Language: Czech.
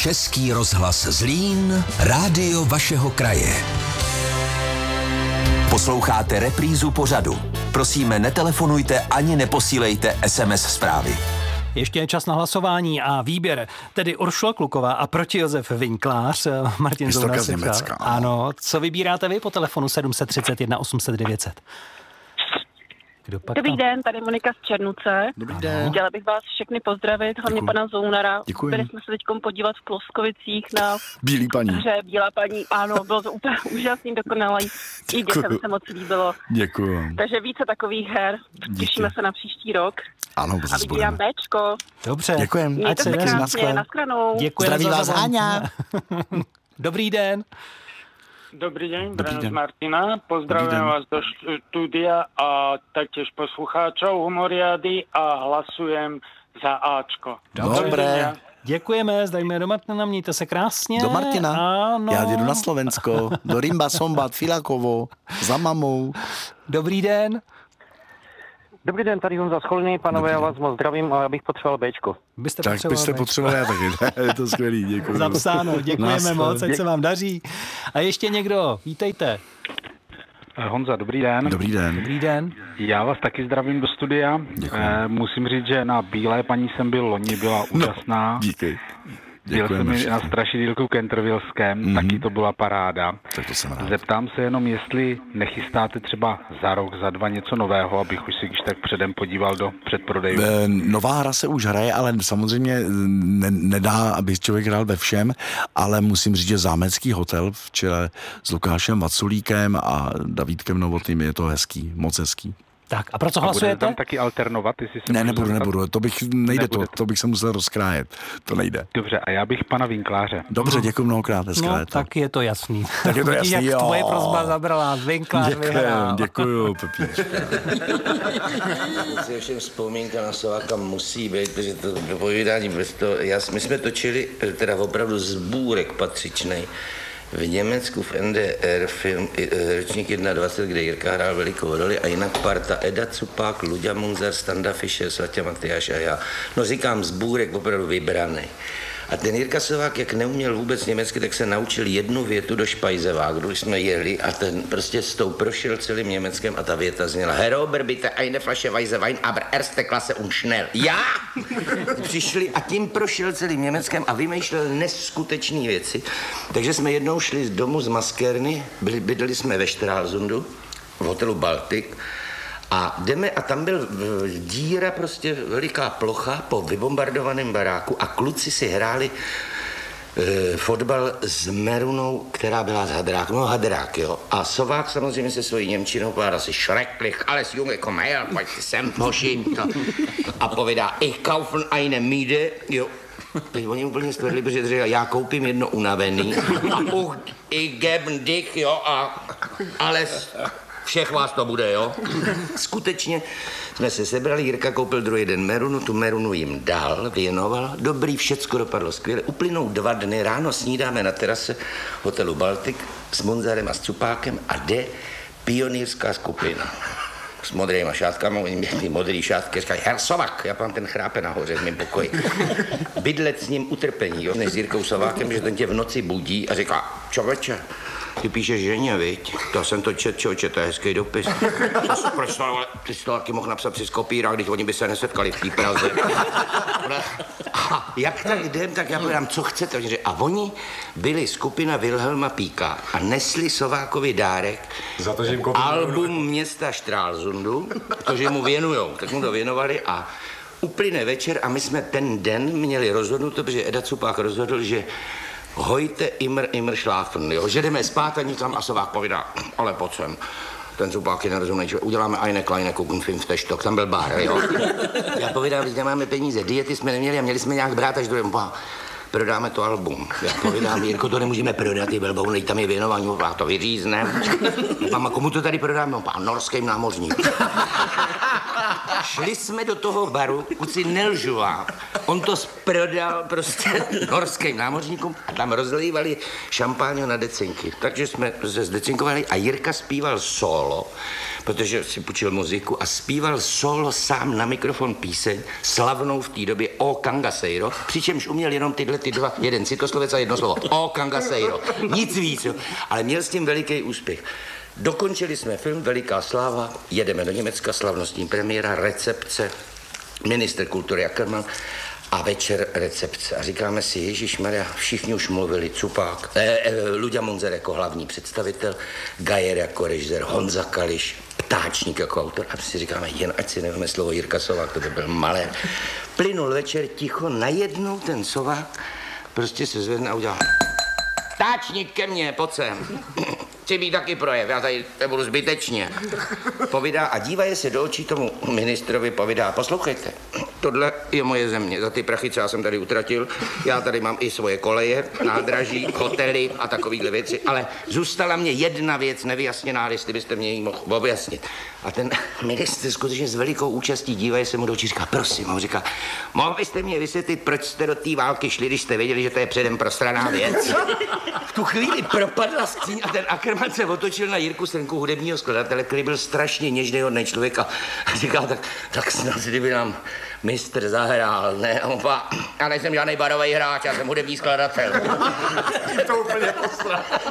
Český rozhlas Zlín, rádio vašeho kraje. Posloucháte reprízu pořadu. Prosíme, netelefonujte ani neposílejte SMS zprávy. Ještě je čas na hlasování a výběr, tedy Uršula Kluková a proti Josef Vinklář. Martin Zouna z Německa. Ano, co vybíráte vy po telefonu 731 800 900? Dobrý den, tady Monika z Černuce. Dobrý den. Chtěla bych vás všechny pozdravit, hlavně pana Zounara. Děkuji. Byli jsme se teď podívat v Ploskovicích na Bílý paní. hře Bílá paní. Ano, bylo to úplně úžasný, dokonalý. I dětem se moc líbilo. Děkuji. Takže více takových her. Těšíme se na příští rok. Ano, a vybírám Bčko. Dobře. Děkujem. Mějte se krásně, nashledanou. Děkujeme. Zdraví vás Háňa. Dobrý den. Dobrý deň, Dobrý Brano den. z Martina. Pozdravujem vás do štúdia a taktiež poslucháčov Humoriady a hlasujem za Ačko. Dobré. Děkujeme, zdajme do Martina, mějte se krásně. Do Martina. Ano. Já jdu na Slovensko. Do Rimba, Sombat, Filakovo. Za mamou. Dobrý den. Dobrý den, tady Honza Scholný, panové, já vás moc zdravím a já bych potřeboval Bčko. Byste potřebovali já taky. Je to skvělý, děkuji. Zapsáno, děkujeme moc, ať se vám daří. A ještě někdo, vítejte. Honza, dobrý den. Dobrý den. Dobrý den. Já vás taky zdravím do studia. Musím říct, že na Bílé paní jsem byl loni, byla úžasná. Díky. Byl jsem i na Strašidílku Cantervillském, taky to byla paráda. Tak to jsem rád. Zeptám se jenom, jestli nechystáte třeba za rok, za dva něco nového, abych už si když tak předem podíval do předprodejů. Nová hra se už hraje, ale samozřejmě nedá, aby člověk hrál ve všem, ale musím říct, že Zámecký hotel v čele s Lukášem Vaculíkem a Davídkem Novotným je to hezký, moc hezký. Tak a pro co A budete hlasujete? tam taky alternovat? Jestli se Ne, můžu zeptat? nebudu, to bych, nejde Nebudete. to bych se musel rozkrájet, to nejde. Dobře, a já bych pana Vinkláře. Dobře, děkuji mnohokrát, hezká No, léto. tak je to jasný. Tak je to Vidíš, jasný, jak jo. tvoje prosba zabrala, Vinklář vyhrál. Děkuju, Pepíč. Všem vzpomínka na Slováka musí být, protože to povídání bez toho, my jsme točili teda opravdu sbůrek patřičnej v Německu v NDR film ročník 21, kde Jirka hrál velikou roli a jinak parta Eda Cupák, Luďa Munzar, Standa Fischer, Svatě Matyáš a já. No říkám sbůrek opravdu vybraný. A ten Jirka Slovák, jak neuměl vůbec německy, tak se naučil jednu větu do Speisewagen, když jsme jeli a ten prostě s tou prošel celým Německem a ta věta zněla Herr Ober, bitte eine Flasche Weißwein, aber erste Klasse und schnell. Já! Přišli a tím prošel celým Německem a vymýšlel neskutečné věci. Takže jsme jednou šli z domu z Maskérny, bydleli jsme ve Stralsundu, v hotelu Baltic, a jdeme a tam byl díra, prostě veliká plocha po vybombardovaném baráku a kluci si hráli fotbal s Merunou, která byla z Hadráku. No Hadrák, jo. A Sovák samozřejmě se svojí němčinou povídá si schrecklich, alles Junge, komm her, pojďte sem, hoši. A povídá, ich kaufen eine Miete, jo. Teď oni úplně stvedli, protože říkali, já koupím jedno unavený. A ich geben dich, jo, a alles... Všech vás to bude, jo? Skutečně jsme se sebrali, Jirka koupil druhý den Merunu, tu Merunu jim dal, věnoval, dobrý, všecko dopadlo skvěle. Uplynou 2 dny, ráno snídáme na terase hotelu Baltic s Munzarem a s Cupákem a jde pionýrská skupina. S modrýma šátkama, oni měli ty modrý šátky, říkají, Herr Sovak, já mám ten chrápe nahoře v mém pokoji. Bydlet s ním utrpení, jo? Než s Jirkou Sovákem, že ten tě v noci budí a říká, čověče, ty píšeš ženě, viď? To jsem to četl, to je hezký dopis. Proč to, ale ty jsi to taky mohl napsat přes kopírák, když oni by se nesetkali v té Praze. A jak tak jdem, tak já povedám, co chcete. A oni byli skupina Wilhelma Píka a nesli Sovákovi dárek, za to, že jim album města Stralsundu, protože mu věnujou, tak mu to věnovali a uplyne večer a my jsme ten den měli rozhodnuto, protože Eda Cupák rozhodl, že hojte immer schlafen, jo, že jdeme spát a nikam a Sovák povídá, ale pojď sem. Ten Cupák je nerozumnej, že uděláme eine kleine Kuchenfilmfeststock, tam byl bar, jo. Já povídám, že nemáme peníze, diety jsme neměli a měli jsme nějak brát až do prodáme to album. Já povídám, Jirko, to nemůžeme prodat, ty velbounej, tam je věnování, já to vyříznem. Mama, komu to tady prodáme? Pán norským námořník. Šli jsme do toho baru, kuci nelžu vám. On to prodal prostě norským námořníkům a tam rozlívali šampáň na decinky. Takže jsme se zdecinkovali a Jirka zpíval solo, protože si půjčil muziku a zpíval solo sám na mikrofon píseň slavnou v té době O Cangaceiro, přičemž uměl jenom tyhle ty dva, jeden citoslovec a jedno slovo. O Cangaceiro. Nic víc, jo. Ale měl s tím veliký úspěch. Dokončili jsme film Veliká sláva, jedeme do Německa, slavnostní premiéra, recepce, ministr kultury Ackermann a večer recepce. A říkáme si, ježišmarja, všichni už mluvili, Cupák, Luďa Munzer jako hlavní představitel, Gajer jako režisér, Honza Kališ, Ptáčník jako autor. A my si říkáme, jen ať si nevíme slovo Jirka Sovák, to by byl malér. Plynul večer ticho, najednou ten Sovák prostě se zvedne a udělal: Ptáčník ke mně, pojď sem. Chci být taky projev, já tady nebudu zbytečně. Povídá a dívaje se do očí tomu ministrovi, povídá: poslouchejte, tohle je moje země, za ty prachy, co já jsem tady utratil, já tady mám i svoje koleje, nádraží, hotely a takovýhle věci, ale zůstala mě jedna věc nevyjasněná, jestli byste mě ji mohl objasnit. A ten ministr skutečně s velikou účastí dívaje se mu do očí, říká: prosím, on říká: mohl byste mě vysvětlit, proč jste do té války šli, když jste věděli, že to je předem prostraná věc? V tu chvíli propadla skříň a ten Ackermann se otočil na Jirku Srnku, hudebního skladatele, který byl strašně něžný hodnej člověk a říkal: tak snad kdyby nám mistr zahrál, ne? Opa, já nejsem žádnej barový hráč, já jsem hudební skladatel. To úplně poslal.